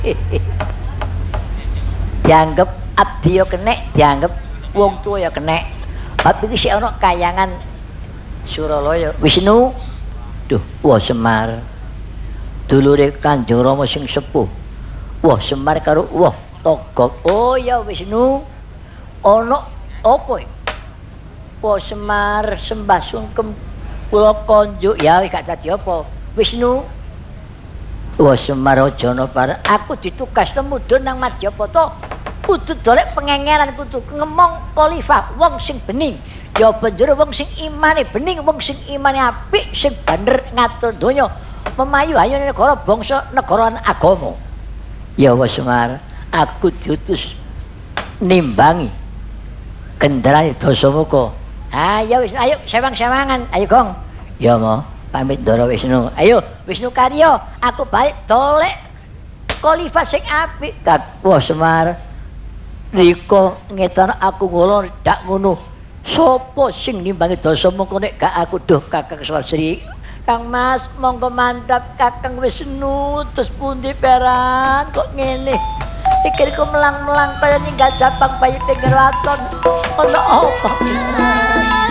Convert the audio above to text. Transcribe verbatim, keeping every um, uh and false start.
Dianggep abdi ya kenek, dianggep wong tua ya kenek. Bab iki sik ana kayangan Suralaya. Wisnu. Duh, wah Semar. Dulure Kanjeng Rama sing sepuh. Wah Semar karo wah Togog. Oh ya Wisnu. Ana apa iki? Wah Semar sembah sungkem kula konjuk ya gak dadi apa. Wisnu. Wah Semar aja ana bareng. Aku ditugas temudun nang Madyapata. Kudu dolek pengengeran kudu ngemong khalifah wong sing bening. Ya banjur wong sing imane bening, wong sing imane apik, sing bener ngatur donya. Memayu ayo negara bangsa negara agama. Ya wis Semar, aku diutus nimbangi kendaraan Dasamuka. Ah ya wis ayo sewang-sewangan, ayo Gong. Ya mo, pamit Ndara Wisnu. Ayo Wisnu Karya, aku balik dolek khalifah sing apik. Wah Semar. Rika ngetan aku ngulon dak ngono. Sopo sing nimbangi Dasamuka nek gak aku duh Kakang Slasri. Kang Mas monggo mantap Kakang Wisnu terus pundi peran kok ngene. Pikirku melang-melang kaya ninggal Japang bayi pinggir waton. Ono apa?